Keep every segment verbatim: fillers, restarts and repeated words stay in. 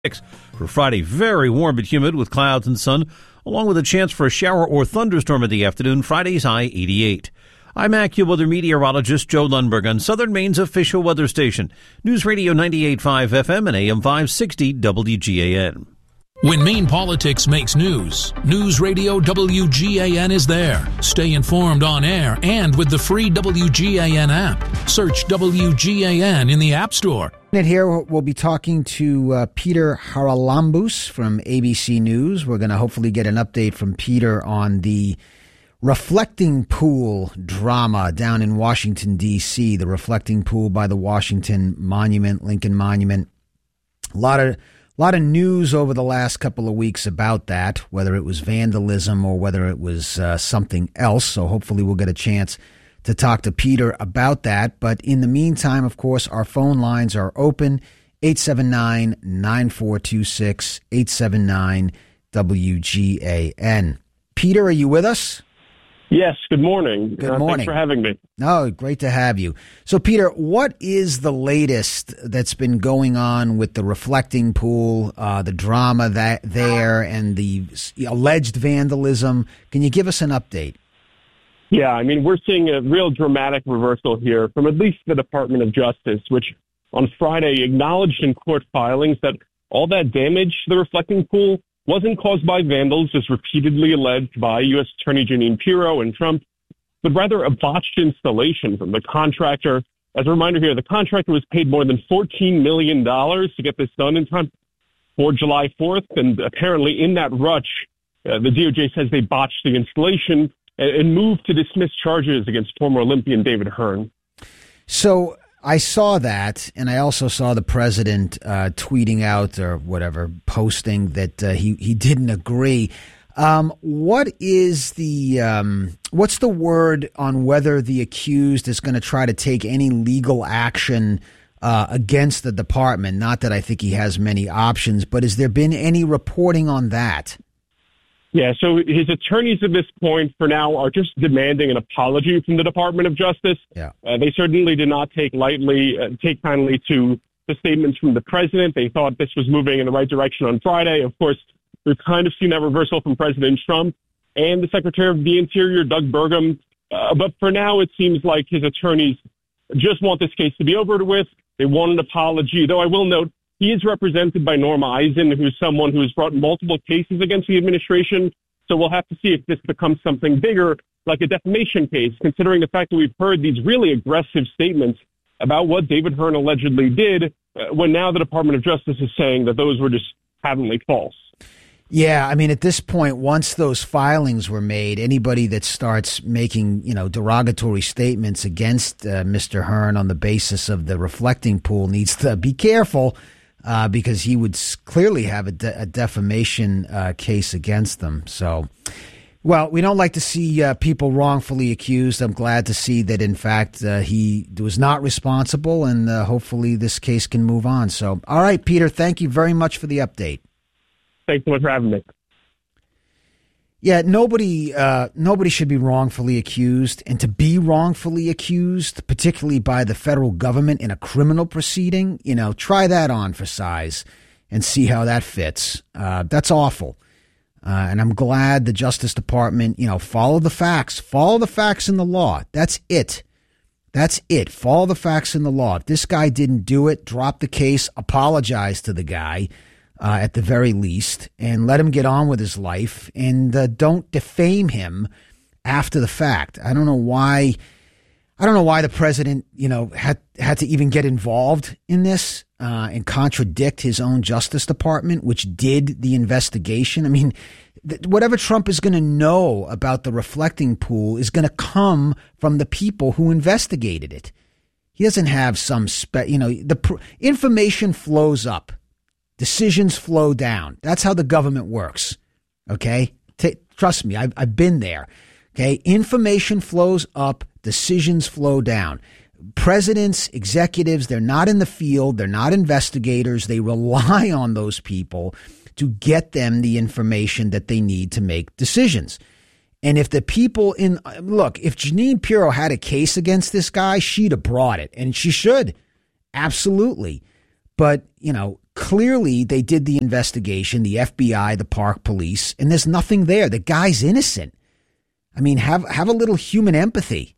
For Friday, very warm but humid with clouds and sun, along with a chance for a shower or thunderstorm in the afternoon. Friday's high eighty-eight. I'm AccuWeather meteorologist Joe Lundberg on Southern Maine's official weather station, News Radio ninety-eight point five F M and A M five sixty W G A N. When Maine politics makes news, News Radio W G A N is there. Stay informed on air and with the free W G A N app. Search W G A N in the App Store. Here we'll be talking to uh, Peter Haralambous from A B C News. We're going to hopefully get an update from Peter on the Reflecting Pool drama down in Washington, D C, the Reflecting Pool by the Washington Monument, Lincoln Monument. A lot of A lot of news over the last couple of weeks about that, whether it was vandalism or whether it was uh, something else. So hopefully we'll get a chance to talk to Peter about that. But in the meantime, of course, our phone lines are open, eight seven nine, nine four two six, eight seven nine W G A N. Peter, are you with us? Yes, good morning. Good uh, morning. Thanks for having me. Oh, great to have you. So, Peter, what is the latest that's been going on with the Reflecting Pool, uh, the drama that there, and the alleged vandalism? Can you give us an update? Yeah, I mean, we're seeing a real dramatic reversal here from at least the Department of Justice, which on Friday acknowledged in court filings that all that damage to the Reflecting Pool wasn't caused by vandals, as repeatedly alleged by U S Attorney Jeanine Pirro and Trump, but rather a botched installation from the contractor. As a reminder here, the contractor was paid more than fourteen million dollars to get this done in time for July fourth, and apparently in that rush, uh, the D O J says they botched the installation and, and moved to dismiss charges against former Olympian David Hearn. So I saw that, and I also saw the president uh, tweeting out or whatever, posting that uh, he he didn't agree. Um, what is the um, what's the word on whether the accused is going to try to take any legal action uh, against the department? Not that I think he has many options, but has there been any reporting on that? Yeah, so his attorneys at this point, for now, are just demanding an apology from the Department of Justice. Yeah. Uh, they certainly did not take lightly, uh, take kindly to the statements from the president. They thought this was moving in the right direction on Friday. Of course, we've kind of seen that reversal from President Trump and the Secretary of the Interior, Doug Burgum. Uh, but for now, it seems like his attorneys just want this case to be over with. They want an apology, though I will note, he is represented by Norma Eisen, who's someone who has brought multiple cases against the administration. So we'll have to see if this becomes something bigger, like a defamation case, considering the fact that we've heard these really aggressive statements about what David Hearn allegedly did, uh, when now the Department of Justice is saying that those were just patently false. Yeah, I mean, at this point, once those filings were made, anybody that starts making, you know, derogatory statements against uh, Mister Hearn on the basis of the Reflecting Pool needs to be careful. Uh, because he would clearly have a, de- a defamation uh, case against them. So, well, we don't like to see uh, people wrongfully accused. I'm glad to see that, in fact, uh, he was not responsible, and uh, hopefully this case can move on. So, all right, Peter, thank you very much for the update. Thanks so much for having me. Yeah, nobody uh, nobody should be wrongfully accused, and to be wrongfully accused, particularly by the federal government in a criminal proceeding, you know, try that on for size and see how that fits. Uh, that's awful. Uh, and I'm glad the Justice Department, you know, follow the facts, follow the facts in the law. That's it. That's it. Follow the facts in the law. If this guy didn't do it, drop the case, apologize to the guy. Uh, at the very least, and let him get on with his life, and uh, don't defame him after the fact. I don't know why. I don't know why the president, you know, had had to even get involved in this uh, and contradict his own Justice Department, which did the investigation. I mean, th- whatever Trump is going to know about the Reflecting Pool is going to come from the people who investigated it. He doesn't have some, spe- you know, the pr- information flows up. Decisions flow down. That's how the government works. Okay? T- trust me, I've, I've been there. Okay? Information flows up. Decisions flow down. Presidents, executives, they're not in the field. They're not investigators. They rely on those people to get them the information that they need to make decisions. And if the people in, look, if Jeanine Pirro had a case against this guy, she'd have brought it. And she should. Absolutely. But, you know, clearly they did the investigation, the F B I, the Park Police, and there's nothing there. The guy's innocent. I mean, have have a little human empathy.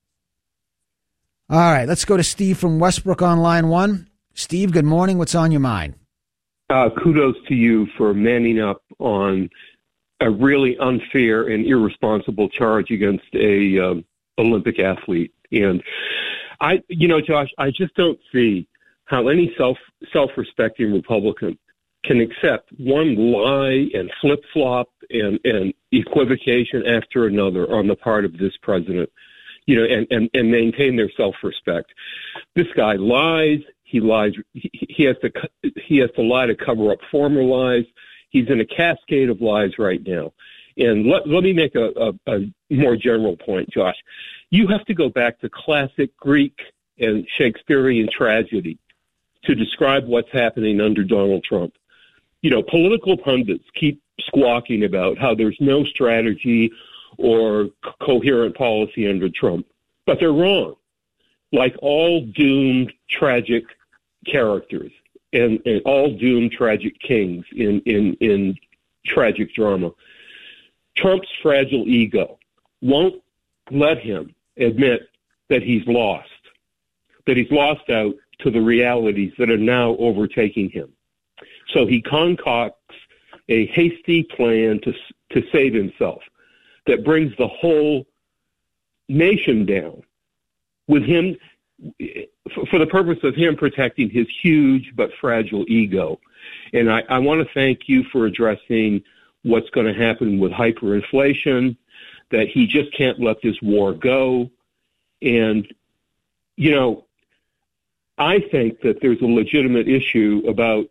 All right, let's go to Steve from Westbrook on line one. Steve, good morning. What's on your mind? Uh, kudos to you for manning up on a really unfair and irresponsible charge against a um, Olympic athlete. And I, you know, Josh, I just don't see how any self self-respecting Republican can accept one lie and flip-flop and, and equivocation after another on the part of this president, you know, and, and, and maintain their self-respect. This guy lies. He lies. He, he has to. He has to lie to cover up former lies. He's in a cascade of lies right now. And let, let me make a, a, a more general point, Josh. You have to go back to classic Greek and Shakespearean tragedy to describe what's happening under Donald Trump. You know, political pundits keep squawking about how there's no strategy or co- coherent policy under Trump, but they're wrong. Like all doomed, tragic characters and, and all doomed, tragic kings in, in, in tragic drama, Trump's fragile ego won't let him admit that he's lost, that he's lost out to the realities that are now overtaking him. So he concocts a hasty plan to to save himself that brings the whole nation down, with him for the purpose of him protecting his huge but fragile ego. And I, I want to thank you for addressing what's going to happen with hyperinflation, that he just can't let this war go. And, you know, I think that there's a legitimate issue about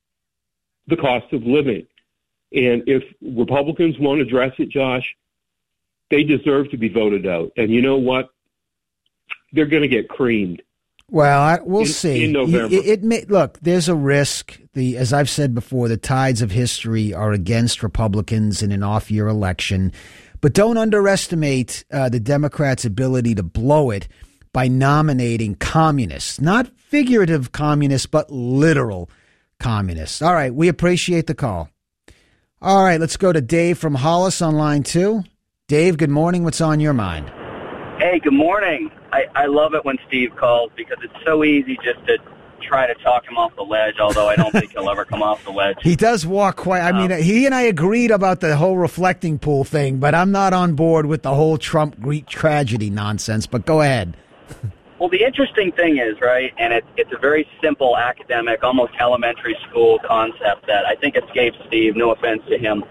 the cost of living. And if Republicans won't address it, Josh, they deserve to be voted out. And you know what? They're going to get creamed. Well, I, we'll in, see. In November. It, it may, look, there's a risk. The as I've said before, the tides of history are against Republicans in an off-year election. But don't underestimate uh, the Democrats' ability to blow it by nominating communists, not figurative communists, but literal communists. All right, we appreciate the call. All right, let's go to Dave from Hollis on line two. Dave, good morning. What's on your mind? Hey, good morning. I, I love it when Steve calls because it's so easy just to try to talk him off the ledge, although I don't think he'll ever come off the ledge. He does walk quite, I mean, um, he and I agreed about the whole reflecting pool thing, but I'm not on board with the whole Trump Greek tragedy nonsense, but go ahead. Well, the interesting thing is, right, and it, it's a very simple academic, almost elementary school concept that I think escapes Steve, no offense to him.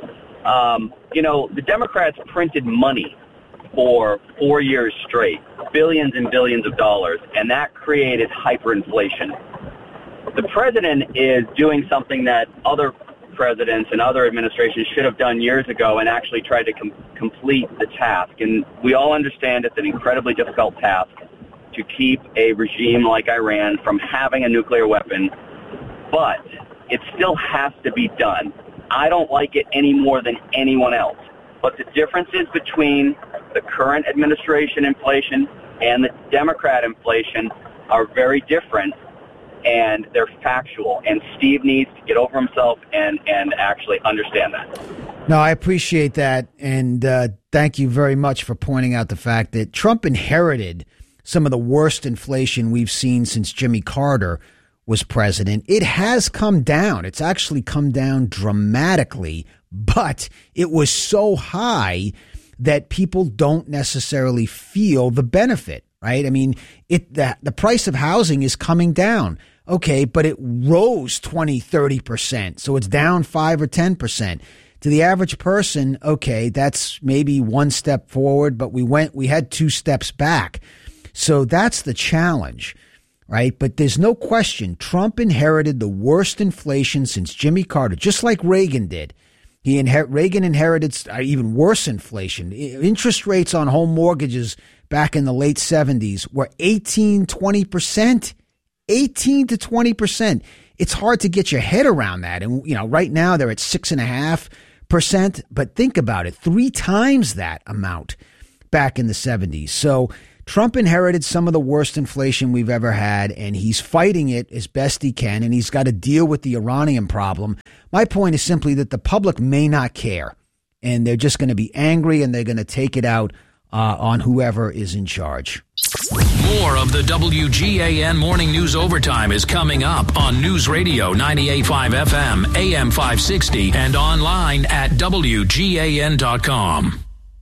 Um, you know, the Democrats printed money for four years straight, billions and billions of dollars, and that created hyperinflation. The president is doing something that other presidents and other administrations should have done years ago and actually tried to com- complete the task. And we all understand it's an incredibly difficult task to keep a regime like Iran from having a nuclear weapon, but it still has to be done. I don't like it any more than anyone else. But the differences between the current administration inflation and the Democrat inflation are very different, and they're factual. And Steve needs to get over himself and, and actually understand that. No, I appreciate that. And uh, thank you very much for pointing out the fact that Trump inherited some of the worst inflation we've seen since Jimmy Carter was president. It has come down. It's actually come down dramatically, but it was so high that people don't necessarily feel the benefit, right? I mean, it the, the price of housing is coming down. Okay, but it rose twenty, thirty percent. So it's down five or ten percent. To the average person, okay, that's maybe one step forward, but we went, we had two steps back. So that's the challenge, right? But there's no question Trump inherited the worst inflation since Jimmy Carter, just like Reagan did. He inher- Reagan inherited even worse inflation. Interest rates on home mortgages back in the late seventies were eighteen, twenty percent. eighteen to twenty percent. It's hard to get your head around that. And, you know, right now they're at six and a half percent. But think about it, three times that amount back in the seventies. So Trump inherited some of the worst inflation we've ever had, and he's fighting it as best he can, and he's got to deal with the Iranian problem. My point is simply that the public may not care, and they're just going to be angry, and they're going to take it out uh, on whoever is in charge. More of the W G A N Morning News Overtime is coming up on News Radio ninety-eight point five F M, A M five sixty, and online at W G A N dot com.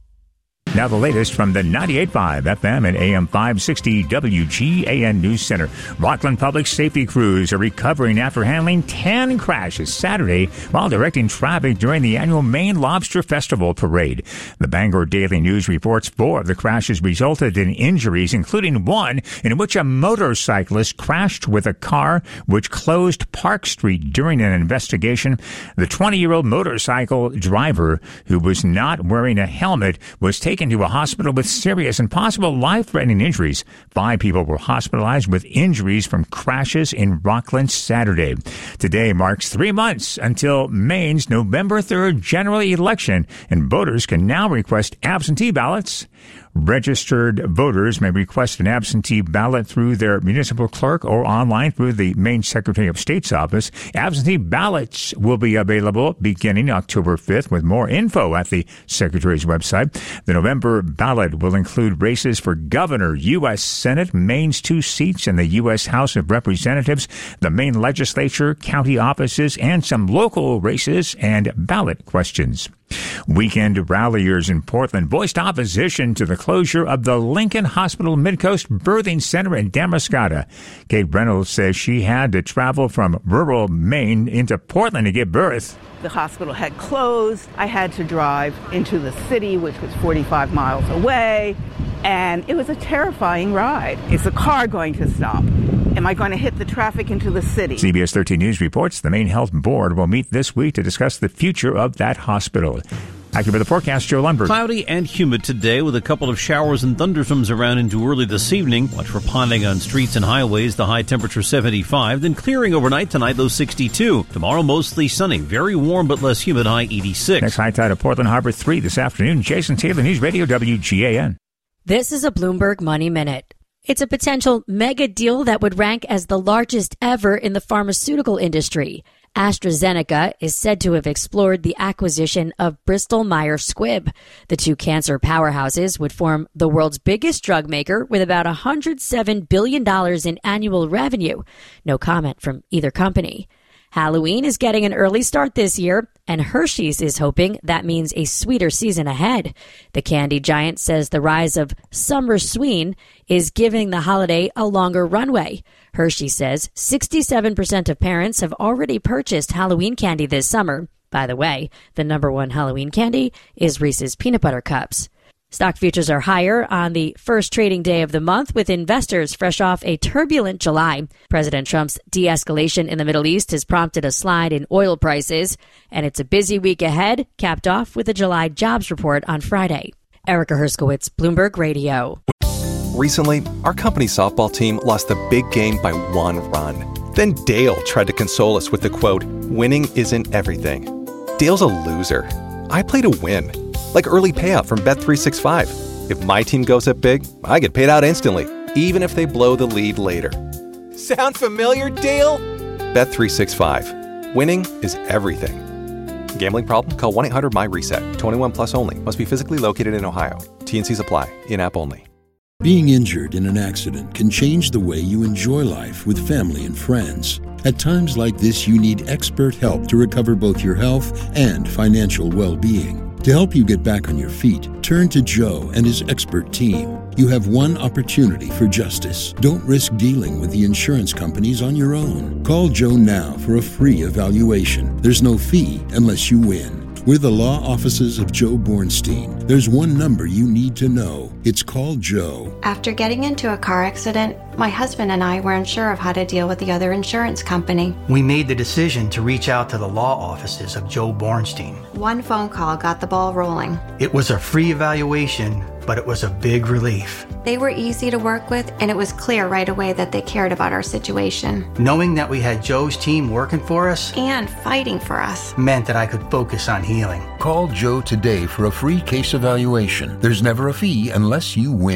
Now the latest from the ninety-eight point five F M and A M five sixty W G A N News Center. Rockland Public Safety crews are recovering after handling ten crashes Saturday while directing traffic during the annual Maine Lobster Festival parade. The Bangor Daily News reports four of the crashes resulted in injuries, including one in which a motorcyclist crashed with a car which closed Park Street during an investigation. The twenty-year-old motorcycle driver, who was not wearing a helmet, was taken to a hospital with serious and possible life-threatening injuries. Five people were hospitalized with injuries from crashes in Rockland Saturday. Today marks three months until Maine's November third general election, and voters can now request absentee ballots. Registered voters may request an absentee ballot through their municipal clerk or online through the Maine Secretary of State's office. Absentee ballots will be available beginning October fifth, with more info at the Secretary's website. The November ballot will include races for governor, U S Senate, Maine's two seats in the U S House of Representatives, the Maine legislature, county offices, and some local races and ballot questions. Weekend ralliers in Portland voiced opposition to the closure of the Lincoln Hospital Midcoast Birthing Center in Damariscotta. Kate Reynolds says she had to travel from rural Maine into Portland to give birth. The hospital had closed. I had to drive into the city, which was forty-five miles away, and it was a terrifying ride. Is the car going to stop? Am I going to hit the traffic into the city? C B S thirteen News reports the Maine Health Board will meet this week to discuss the future of that hospital. Accurate the forecast, Joe Lundberg. Cloudy and humid today with a couple of showers and thunderstorms around into early this evening. Watch for ponding on streets and highways. The high temperature seventy-five. Then clearing overnight tonight, low sixty-two. Tomorrow mostly sunny. Very warm but less humid, high eighty-six. Next high tide of Portland Harbor three this afternoon. Jason Taylor, News Radio W G A N. This is a Bloomberg Money Minute. It's a potential mega deal that would rank as the largest ever in the pharmaceutical industry. AstraZeneca is said to have explored the acquisition of Bristol Myers Squibb. The two cancer powerhouses would form the world's biggest drug maker with about one hundred seven billion dollars in annual revenue. No comment from either company. Halloween is getting an early start this year, and Hershey's is hoping that means a sweeter season ahead. The candy giant says the rise of Summer Sween is giving the holiday a longer runway. Hershey says sixty-seven percent of parents have already purchased Halloween candy this summer. By the way, the number one Halloween candy is Reese's Peanut Butter Cups. Stock futures are higher on the first trading day of the month, with investors fresh off a turbulent July. President Trump's de-escalation in the Middle East has prompted a slide in oil prices, and it's a busy week ahead, capped off with a July jobs report on Friday. Erica Herskowitz, Bloomberg Radio. Recently, our company softball team lost the big game by one run. Then Dale tried to console us with the quote, "Winning isn't everything." Dale's a loser. I play to win. Like early payout from Bet three sixty-five. If my team goes up big, I get paid out instantly, even if they blow the lead later. Sound familiar, Dale? Bet three sixty-five. Winning is everything. Gambling problem? Call one eight hundred M Y reset. twenty-one plus only. Must be physically located in Ohio. T and Cs apply. In-app only. Being injured in an accident can change the way you enjoy life with family and friends. At times like this, you need expert help to recover both your health and financial well-being. To help you get back on your feet, turn to Joe and his expert team. You have one opportunity for justice. Don't risk dealing with the insurance companies on your own. Call Joe now for a free evaluation. There's no fee unless you win. We're the law offices of Joe Bornstein. There's one number you need to know. It's called Joe. After getting into a car accident, my husband and I weren't sure of how to deal with the other insurance company. We made the decision to reach out to the law offices of Joe Bornstein. One phone call got the ball rolling. It was a free evaluation, but it was a big relief. They were easy to work with, and it was clear right away that they cared about our situation. Knowing that we had Joe's team working for us and fighting for us meant that I could focus on healing. Call Joe today for a free case evaluation. There's never a fee unless you win.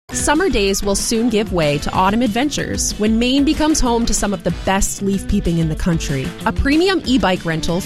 Summer days will soon give way to autumn adventures when Maine becomes home to some of the best leaf peeping in the country. A premium e-bike rental